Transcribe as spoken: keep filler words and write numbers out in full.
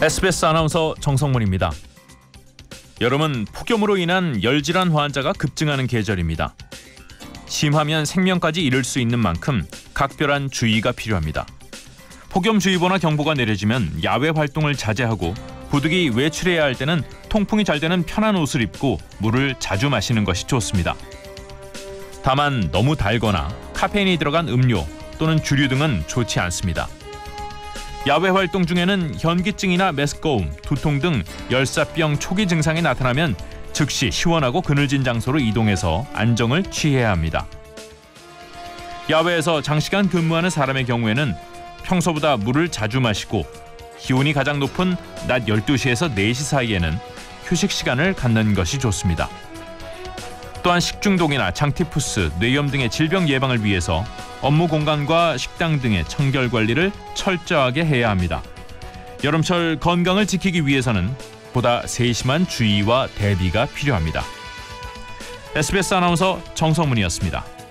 에스비에스 아나운서 정성문입니다. 여름은 폭염으로 인한 열질환 환자가 급증하는 계절입니다. 심하면 생명까지 잃을 수 있는 만큼 각별한 주의가 필요합니다. 폭염주의보나 경보가 내려지면 야외 활동을 자제하고 부득이 외출해야 할 때는 통풍이 잘 되는 편한 옷을 입고 물을 자주 마시는 것이 좋습니다. 다만 너무 달거나 카페인이 들어간 음료 또는 주류 등은 좋지 않습니다. 야외 활동 중에는 현기증이나 메스꺼움, 두통 등 열사병 초기 증상이 나타나면 즉시 시원하고 그늘진 장소로 이동해서 안정을 취해야 합니다. 야외에서 장시간 근무하는 사람의 경우에는 평소보다 물을 자주 마시고 기온이 가장 높은 낮 열두 시에서 네 시 사이에는 휴식 시간을 갖는 것이 좋습니다. 또한 식중독이나 장티푸스, 뇌염 등의 질병 예방을 위해서 업무 공간과 식당 등의 청결 관리를 철저하게 해야 합니다. 여름철 건강을 지키기 위해서는 보다 세심한 주의와 대비가 필요합니다. 에스비에스 아나운서 정성문이었습니다.